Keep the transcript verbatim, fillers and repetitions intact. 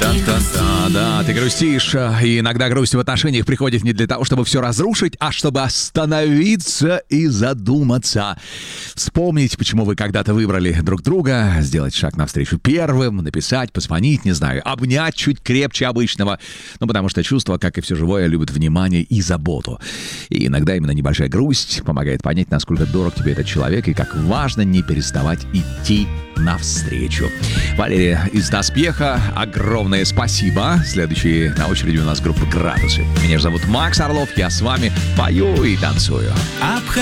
Та-та-та-та-та. Да, ты грустишь, и иногда грусть в отношениях приходит не для того, чтобы все разрушить, а чтобы остановиться и задуматься. Вспомнить, почему вы когда-то выбрали друг друга, сделать шаг навстречу первым, написать, позвонить, не знаю, обнять чуть крепче обычного. Ну, потому что чувство, как и все живое, любит внимание и заботу. И иногда именно небольшая грусть помогает понять, насколько дорог тебе этот человек и как важно не переставать идти навстречу. Валерия из Доспеха, огромное спасибо. Следующие на очереди у нас группа «Градусы». Меня же зовут Макс Орлов, я с вами пою и танцую.